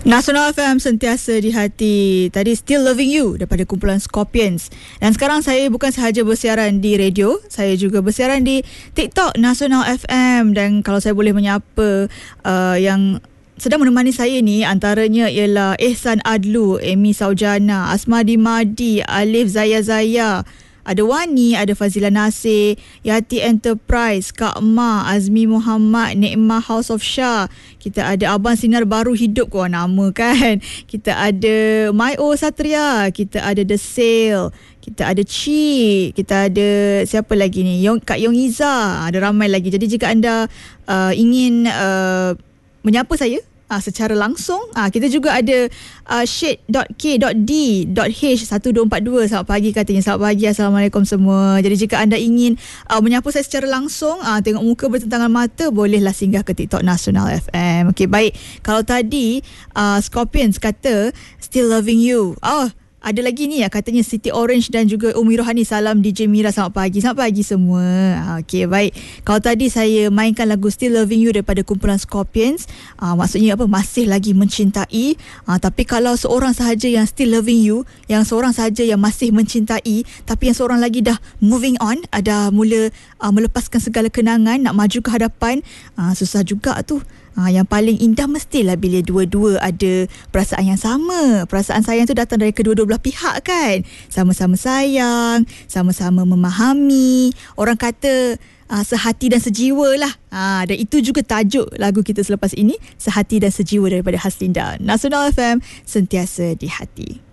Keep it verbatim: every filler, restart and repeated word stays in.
Nasional F M sentiasa di hati. Tadi Still Loving You daripada kumpulan Scorpions. Dan sekarang saya bukan sahaja bersiaran di radio, saya juga bersiaran di TikTok Nasional F M. Dan kalau saya boleh menyapa uh, yang sedang menemani saya ni, antaranya ialah Ehsan Adlu, Amy Saujana, Asmadi Madi, Alif Zaya Zaya, ada Wani, ada Fazila Nasir, Yati Enterprise, Kak Ma, Azmi Muhammad, Nikmah House of Shah. Kita ada Abang Sinar Baru Hidup, kau nama kan. Kita ada Mayo Satria, kita ada The Sale, kita ada Chi, kita ada siapa lagi ni? Yong, Kak Yong Iza, ada ramai lagi. Jadi jika anda uh, ingin uh, menyapa saya Ah, secara langsung, ah, kita juga ada uh, shade dot k dot d dot h satu dua empat dua. Selamat pagi katanya. Selamat pagi, Assalamualaikum semua. Jadi jika anda ingin uh, menyapa saya secara langsung, ah, tengok muka bertentangan mata, bolehlah singgah ke TikTok Nasional F M. Okey, baik. Kalau tadi uh, Scorpions kata Still Loving You, oh, ada lagi ni ya, katanya Siti Orange dan juga Umi Rohani. Salam D J Mira, selamat pagi. Selamat pagi semua. Okey, baik. Kalau tadi saya mainkan lagu Still Loving You daripada kumpulan Scorpions, uh, maksudnya apa? Masih lagi mencintai. Uh, tapi kalau seorang sahaja yang still loving you, yang seorang sahaja yang masih mencintai, tapi yang seorang lagi dah moving on, ada mula uh, melepaskan segala kenangan, nak maju ke hadapan, uh, susah juga tu. Ha, yang paling indah mestilah bila dua-dua ada perasaan yang sama. Perasaan sayang tu datang dari kedua-dua belah pihak kan. Sama-sama sayang, sama-sama memahami. Orang kata uh, sehati dan sejiwa lah. Ha, dan itu juga tajuk lagu kita selepas ini, Sehati dan Sejiwa daripada Haslinda. Nasional F M, sentiasa di hati.